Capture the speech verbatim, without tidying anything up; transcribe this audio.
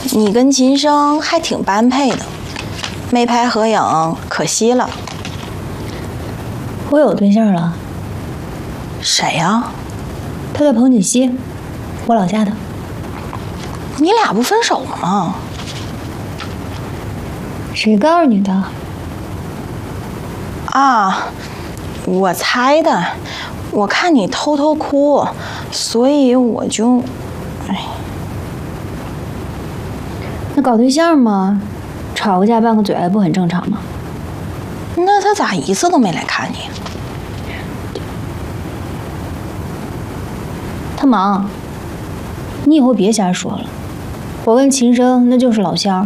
你跟秦升还挺般配的，没拍合影，可惜了。 我有对象了。 谁呀？ 他叫彭锦熙，我老家的。 你俩不分手了吗？ 谁告诉你的？ 啊，我猜的。我看你偷偷哭，所以我就，哎。 那搞对象嘛，吵个架拌个嘴不很正常吗？ 那他咋一次都没来看你？ 他忙。你以后别瞎说了，我跟秦升那就是老乡。